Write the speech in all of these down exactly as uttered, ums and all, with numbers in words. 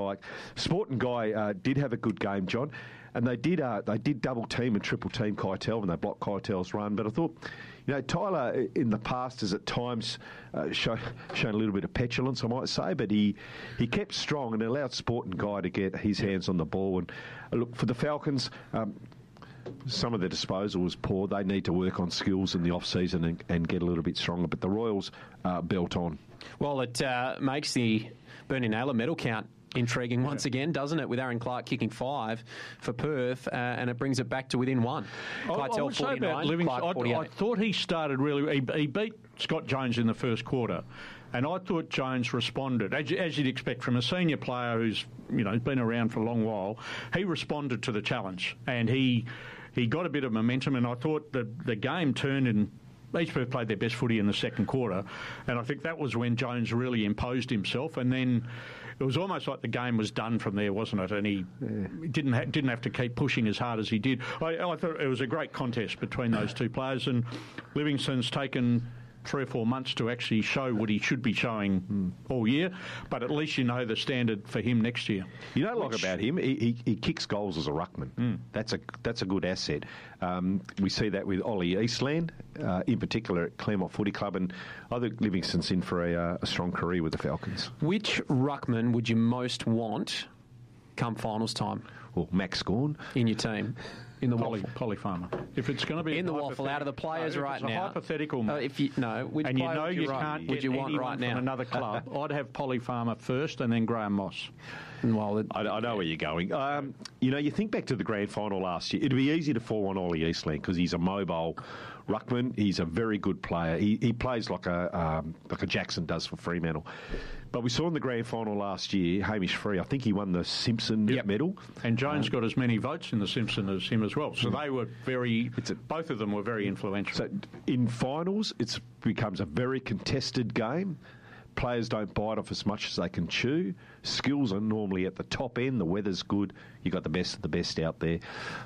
like. Sporting Guy uh, did have a good game, John, and they did uh, they did double team and triple team Keitel when they blocked Keitel's run. But I thought, you know, Tyler in the past has at times uh, show, shown a little bit of petulance, I might say, but he, he kept strong and allowed Sporting Guy to get his hands on the ball. And uh, look, for the Falcons, um, some of their disposal was poor. They need to work on skills in the off-season and, and get a little bit stronger. But the Royals uh, built on. Well, it uh, makes the Bernie Naylor medal count intriguing once yeah. again, doesn't it, with Aaron Clark kicking five for Perth, uh, and it brings it back to within one. I, I would say about Livingston, I, I thought he started really, he, he beat Scott Jones in the first quarter, and I thought Jones responded, as, as you'd expect from a senior player who's, you know, been around for a long while. He responded to the challenge, and he he got a bit of momentum, and I thought that the game turned in. East Perth played their best footy in the second quarter, and I think that was when Jones really imposed himself, and then it was almost like the game was done from there, wasn't it? And he yeah. didn't ha- didn't have to keep pushing as hard as he did. I, I thought it was a great contest between those two players, and Livingston's taken three or four months to actually show what he should be showing mm. all year, but at least you know the standard for him next year. You know, like about him, he, he, he kicks goals as a ruckman. Mm. That's a that's a good asset. Um, we see that with Ollie Eastland, uh, in particular at Claremont Footy Club, and I think Livingston's in for a, uh, a strong career with the Falcons. Which ruckman would you most want come finals time? Well, Max Gawn in your team. In the Poly, waffle. Poly Farmer. If it's going to be in the waffle, out of the players no, right it's now. A hypothetical. Uh, if you no, which and you player know would you, you run, can't would get you want anyone right now from another club. I'd have Poly Farmer first, and then Graham Moss. Well, it, I, I know where you're going. Um, you know, you think back to the grand final last year. It'd be easy to fall on Ollie Eastland because he's a mobile ruckman. He's a very good player. He, he plays like a um, like a Jackson does for Fremantle. But we saw in the grand final last year, Hamish Free. I think he won the Simpson yep. medal, and Jones um, got as many votes in the Simpson as him as well. So mm. they were very. It's a, both of them were very influential. So in finals, it becomes a very contested game. Players don't bite off as much as they can chew. Skills are normally at the top end. The weather's good. You've got the best of the best out there.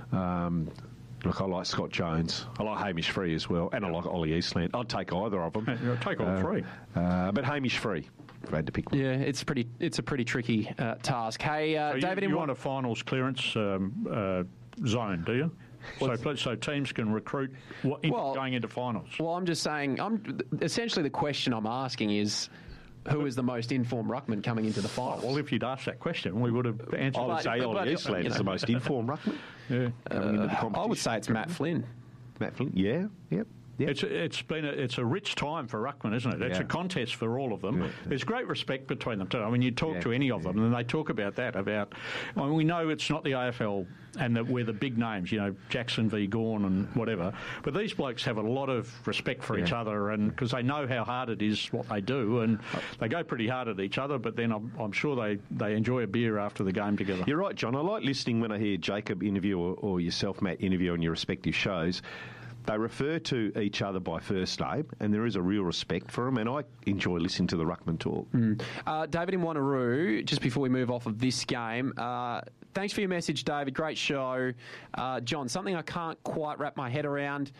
Um, look, I like Scott Jones. I like Hamish Free as well. And I like Ollie Eastland. I'd take either of them. Yeah, take all uh, three. Uh, but Hamish Free, if I had to pick one. Yeah, it's pretty. It's a pretty tricky uh, task. Hey, uh, so you, David, you in want a finals clearance um, uh, zone, do you? So, so teams can recruit what, in, well, going into finals. Well, I'm just saying. I'm essentially the question I'm asking is, who is the most informed ruckman coming into the finals? Oh, well, if you'd asked that question, we would have answered. I would but, say Ollie Eastland is the most informed ruckman. Yeah, uh, I would say it's Matt Flynn. Matt Flynn, yeah, yep. Yep. It's it's been a, it's a rich time for ruckman, isn't it? It's yeah. a contest for all of them. Yeah. There's great respect between them too. I mean, you talk yeah. to any of yeah. them, and they talk about that. About I mean, we know it's not the A F L, and that we're the big names, you know, Jackson v Gawn and whatever. But these blokes have a lot of respect for yeah. each other, and because they know how hard it is what they do, and they go pretty hard at each other. But then I'm, I'm sure they, they enjoy a beer after the game together. You're right, John. I like listening when I hear Jacob interview or, or yourself, Matt, interview on your respective shows. They refer to each other by first name, and there is a real respect for them, and I enjoy listening to the ruckman talk. Mm. Uh, David in Wanneroo, just before we move off of this game, uh, thanks for your message, David. Great show. Uh, John, something I can't quite wrap my head around.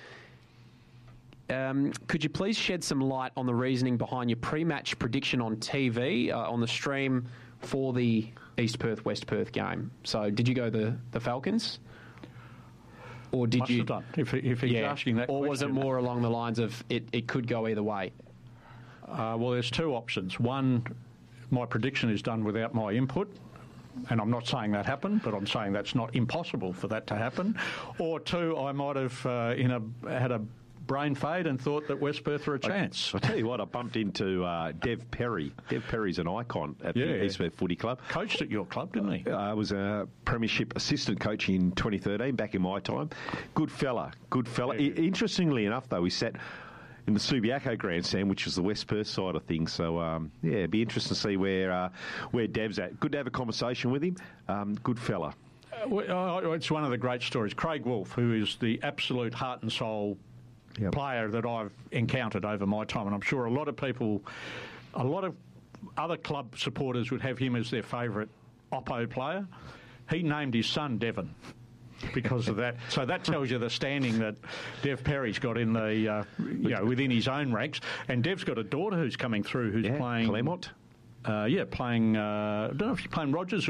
Um, could you please shed some light on the reasoning behind your pre-match prediction on T V, uh, on the stream for the East Perth-West Perth game? So did you go the, the Falcons? Or did Must you? Have done, if, if he's yeah. asking that or question. was it more along the lines of it, it could go either way? Uh, well, there's two options. One, my prediction is done without my input, and I'm not saying that happened, but I'm saying that's not impossible for that to happen. Or two, I might have uh, in a had a brain fade and thought that West Perth were a chance. I, I tell you what, I bumped into uh, Dev Perry. Dev Perry's an icon at yeah. the East Perth Footy Club. Coached at your club, didn't he? I uh, was a premiership assistant coach in twenty thirteen, back in my time. Good fella, good fella. Yeah. I, interestingly enough, though, we sat in the Subiaco grandstand, which is the West Perth side of things. So, um, yeah, it'd be interesting to see where uh, where Dev's at. Good to have a conversation with him. Um, good fella. Uh, well, it's one of the great stories. Craig Wolfe, who is the absolute heart and soul Yep. player that I've encountered over my time, and I'm sure a lot of people, a lot of other club supporters would have him as their favourite Oppo player. He named his son Devon because of that. So that tells you the standing that Dev Perry's got in the, uh, you know, within his own ranks. And Dev's got a daughter who's coming through who's yeah, playing Claremont. Uh, yeah, playing. Uh, I don't know if she's playing Rogers.